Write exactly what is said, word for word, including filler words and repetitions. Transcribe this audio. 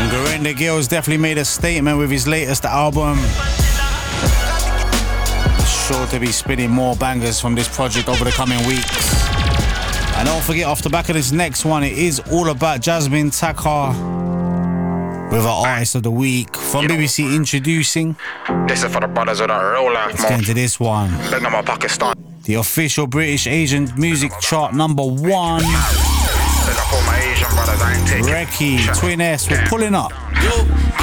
Garenda Gill's definitely made a statement with his latest album. Sure to be spinning more bangers from this project over the coming weeks. And don't forget, off the back of this next one, it is all about Jasmine Takar with our Artist of the Week from B B C Introducing. This is for the brothers of that real life, Let's get into this one. Big number Pakistan. The official British Asian music chart number one. Big up all my Asian brothers, I ain't taking Reki, Twin S, we're pulling up. Yo.